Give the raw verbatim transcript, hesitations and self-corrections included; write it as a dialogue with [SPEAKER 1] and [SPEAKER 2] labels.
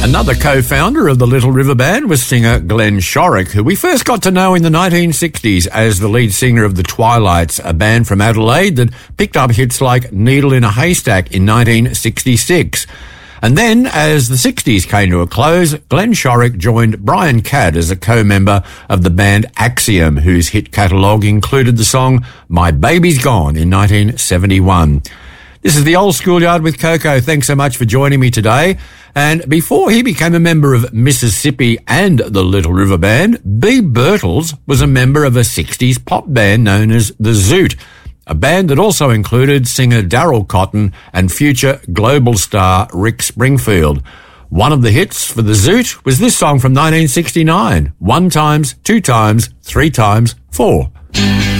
[SPEAKER 1] Another co-founder of the Little River Band was singer Glenn Shorrock, who we first got to know in the nineteen sixties as the lead singer of the Twilights, a band from Adelaide that picked up hits like Needle in a Haystack in nineteen sixty-six. And then, as the sixties came to a close, Glenn Shorrock joined Brian Cadd as a co-member of the band Axiom, whose hit catalogue included the song My Baby's Gone in nineteen seventy-one. This is the Old Schoolyard with Coco. Thanks so much for joining me today. And before he became a member of Mississippi and the Little River Band, B. Birtles was a member of a sixties pop band known as The Zoot, a band that also included singer Daryl Cotton and future global star Rick Springfield. One of the hits for The Zoot was this song from nineteen sixty-nine, One Times, Two Times, Three Times, Four.